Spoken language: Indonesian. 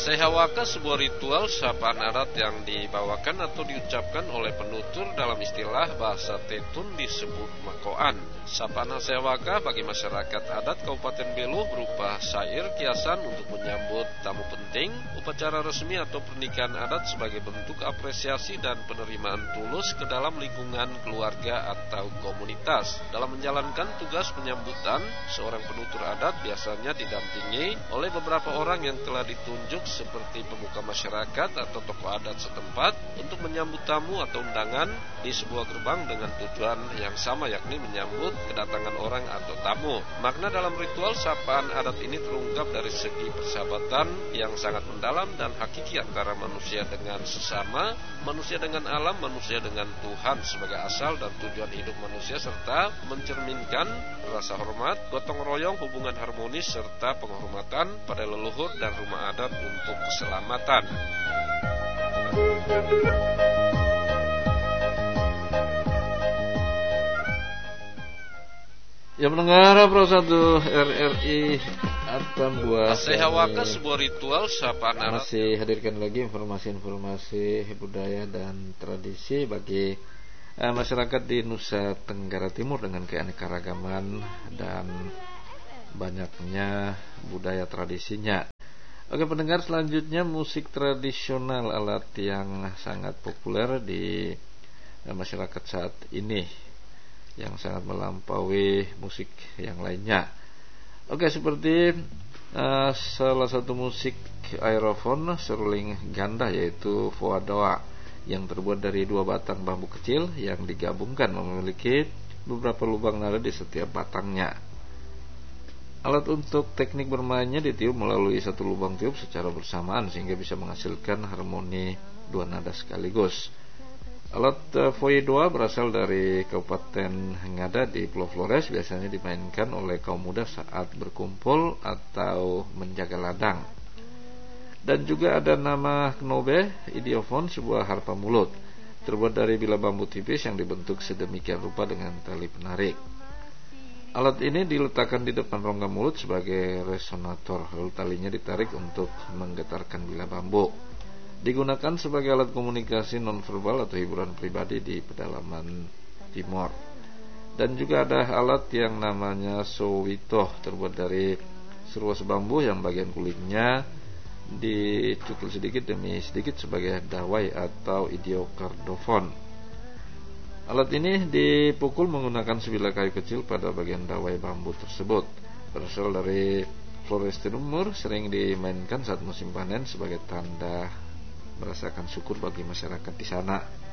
Sehawaka sebuah ritual sapaan adat yang dibawakan atau diucapkan oleh penutur dalam istilah bahasa Tetun disebut makoan. Sapaan Sehawaka bagi masyarakat adat Kabupaten Belu berupa syair kiasan untuk menyambut tamu penting, upacara resmi atau pernikahan adat sebagai bentuk apresiasi dan penerimaan tulus ke dalam lingkungan keluarga atau komunitas. Dalam menjalankan tugas penyambutan, seorang penutur adat biasanya didampingi oleh beberapa orang yang telah ditunjuk seperti pemuka masyarakat atau tokoh adat setempat untuk menyambut tamu atau undangan di sebuah gerbang dengan tujuan yang sama, yakni menyambut kedatangan orang atau tamu. Makna dalam ritual sapaan adat ini terungkap dari segi persahabatan yang sangat mendalam dan hakiki antara manusia dengan sesama, manusia dengan alam, manusia dengan Tuhan sebagai asal dan tujuan hidup manusia, serta mencerminkan rasa hormat, gotong royong, hubungan harmonis, serta penghormatan pada leluhur dan rumah adat untuk keselamatan. Ya, mendengar Pro 1 RRI Atambua Sehawaka sebuah ritual sapaan adat. Masih hadirkan lagi informasi-informasi budaya dan tradisi bagi masyarakat di Nusa Tenggara Timur dengan keanekaragaman dan banyaknya budaya tradisinya. Oke pendengar, selanjutnya musik tradisional, alat yang sangat populer di masyarakat saat ini, yang sangat melampaui musik yang lainnya. Oke, seperti salah satu musik aerofon seruling ganda, yaitu foadoa, yang terbuat dari 2 batang bambu kecil yang digabungkan memiliki beberapa lubang nada di setiap batangnya. Alat untuk teknik bermainnya ditiup melalui 1 lubang tiup secara bersamaan sehingga bisa menghasilkan harmoni 2 nada sekaligus. Alat foedoa berasal dari Kabupaten Ngada di Pulau Flores, biasanya dimainkan oleh kaum muda saat berkumpul atau menjaga ladang. Dan juga ada nama knobe idiofon, sebuah harpa mulut terbuat dari bilah bambu tipis yang dibentuk sedemikian rupa dengan tali penarik. Alat ini diletakkan di depan rongga mulut sebagai resonator, lalu talinya ditarik untuk menggetarkan bilah bambu. Digunakan sebagai alat komunikasi nonverbal atau hiburan pribadi di pedalaman timur. Dan juga ada alat yang namanya sowito, terbuat dari seruas bambu yang bagian kulitnya dicukul sedikit demi sedikit sebagai dawai atau idiokardofon. Alat ini dipukul menggunakan sebilah kayu kecil pada bagian dawai bambu tersebut. Berasal dari Flores Timur, sering dimainkan saat musim panen sebagai tanda merasakan syukur bagi masyarakat di sana.